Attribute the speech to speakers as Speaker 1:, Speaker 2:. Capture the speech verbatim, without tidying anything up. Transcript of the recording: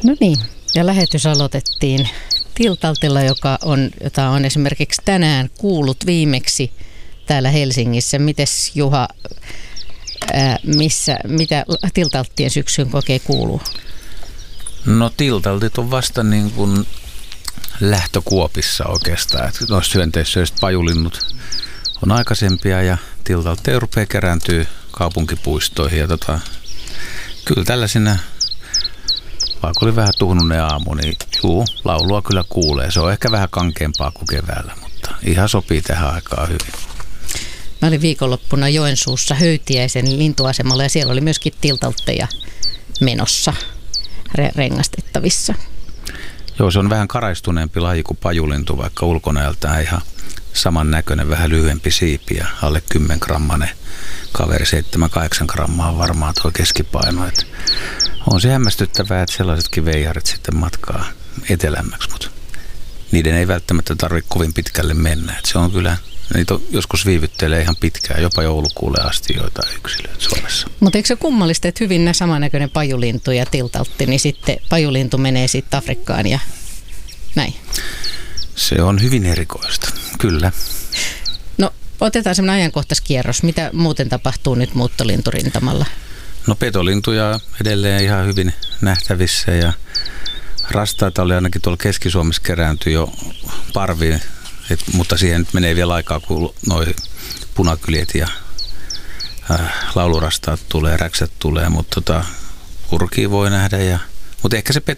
Speaker 1: No niin, ja lähetys aloitettiin Tiltaltilla, joka on, jota on esimerkiksi tänään kuullut viimeksi täällä Helsingissä. Mites Juha, ää, missä, mitä Tiltalttien syksyn kokee kuuluu?
Speaker 2: No Tiltaltit on vasta niin kuin lähtökuopissa oikeastaan. Että noista hyönteissyöistä pajulinnut on aikaisempia ja Tiltaltteja rupeaa kerääntyä kaupunkipuistoihin. Ja tota, kyllä tällaisina, vaikka oli vähän tuhnunen aamu, niin juu, laulua kyllä kuulee. Se on ehkä vähän kankeampaa kuin keväällä, mutta ihan sopii tähän aikaan hyvin.
Speaker 1: Mä olin viikonloppuna Joensuussa Höytiäisen lintuasemalla ja siellä oli myöskin Tiltaltteja menossa re- rengastettavissa.
Speaker 2: Joo, se on vähän karaistuneempi laji kuin pajulintu, vaikka ulkonäöltään ihan samannäköinen, vähän lyhyempi siipi ja alle kymmenen grammanen kaveri, seitsemän kahdeksan grammaa on varmaan tuo keskipaino. Et on se hämmästyttävää, että sellaisetkin veijarit sitten matkaa etelämmäksi, mutta niiden ei välttämättä tarvitse kovin pitkälle mennä. Et se on kyllä, niitä on, joskus viivyttelee ihan pitkään, jopa joulukuulle asti joitain yksilöitä Suomessa.
Speaker 1: Mutta eikö se kummallista, että hyvin samannäköinen pajulintu ja Tiltaltti, niin sitten pajulintu menee sitten Afrikkaan ja näin?
Speaker 2: Se on hyvin erikoista, kyllä.
Speaker 1: No otetaan semmoinen ajankohtaiskierros. Mitä muuten tapahtuu nyt muuttolinturintamalla?
Speaker 2: No petolintuja edelleen ihan hyvin nähtävissä ja rastaita oli ainakin tuolla Keski-Suomessa kerääntyi jo parviin, et, mutta siihen nyt menee vielä aikaa, kun noi punakyljet ja äh, laulurastaat tulee, räksät tulee, mutta tota, urkia voi nähdä ja, mutta ehkä se